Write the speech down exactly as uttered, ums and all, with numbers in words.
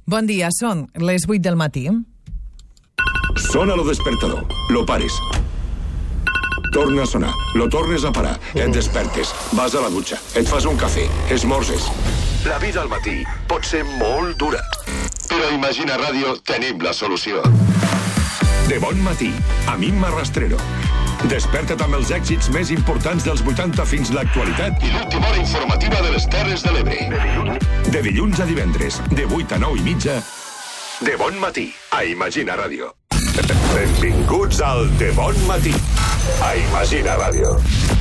Bon dia, són les vuit del matí. Sona lo despertador, lo pares. Torna a sonar, lo tornes a parar, et despertes, vas a la dutxa, et fas un cafè, esmorzes. La vida al matí pot ser molt dura, però Imagina Ràdio tenim la solució. De bon matí, amb Imma Rastrero. Desperta't amb els èxits més importants dels vuitanta fins l'actualitat i l'última hora informativa de les Terres de l'Ebre. De dilluns a divendres, de vuit a nou i mitja, de bon matí, a Imagina Ràdio. Benvinguts al De Bon Matí, a Imagina Ràdio.